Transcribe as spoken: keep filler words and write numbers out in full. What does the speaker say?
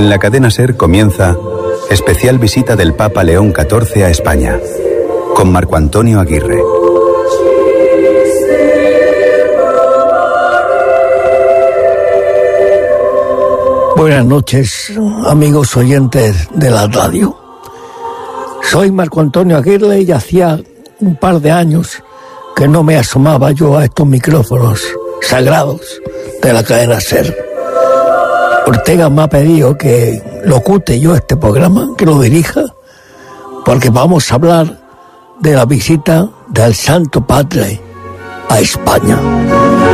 En la cadena SER comienza especial visita del Papa León catorce a España, con Marco Antonio Aguirre. Buenas noches, amigos oyentes de la radio. Soy Marco Antonio Aguirre y hacía un par de años que no me asomaba yo a estos micrófonos sagrados de la cadena SER. Ortega me ha pedido que locute yo este programa, que lo dirija, porque vamos a hablar de la visita del Santo Padre a España.